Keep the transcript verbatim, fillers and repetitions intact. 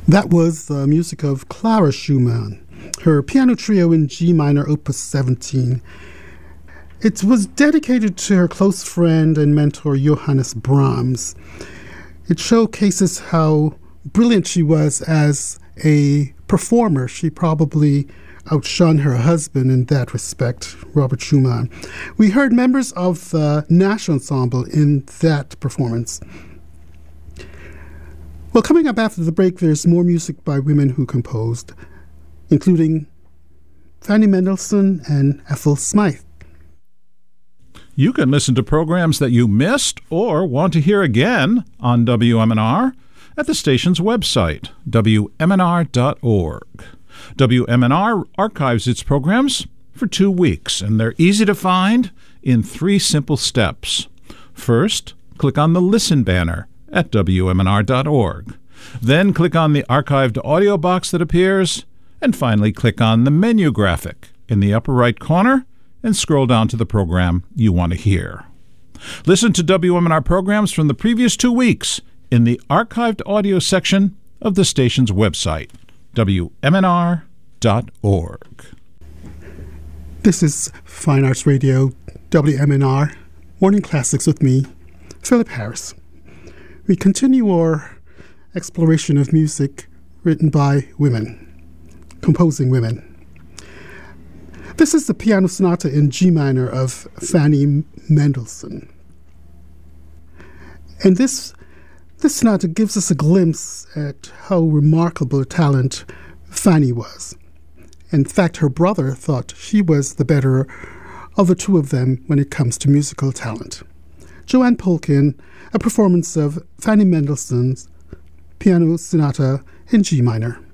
That was the music of Clara Schumann, her piano trio in G minor, opus seventeen. It was dedicated to her close friend and mentor, Johannes Brahms. It showcases how brilliant she was as a performer. She probably outshone her husband in that respect, Robert Schumann. We heard members of the Nash Ensemble in that performance. Well, coming up after the break, there's more music by women who composed, including Fanny Mendelssohn and Ethel Smythe. You can listen to programs that you missed or want to hear again on W M N R at the station's website, W M N R dot org. W M N R archives its programs for two weeks, and they're easy to find in three simple steps. First, click on the Listen banner at W M N R dot org. Then click on the archived audio box that appears, and finally click on the menu graphic in the upper right corner and scroll down to the program you want to hear. Listen to W M N R programs from the previous two weeks in the archived audio section of the station's website, W M N R dot org. This is Fine Arts Radio, W M N R, Morning Classics with me, Philip Harris. We continue our exploration of music written by women, composing women. This is the piano sonata in G minor of Fanny Mendelssohn. And this, this sonata gives us a glimpse at how remarkable a talent Fanny was. In fact, her brother thought she was the better of the two of them when it comes to musical talent. Joanne Polkin, a performance of Fanny Mendelssohn's Piano Sonata in G minor.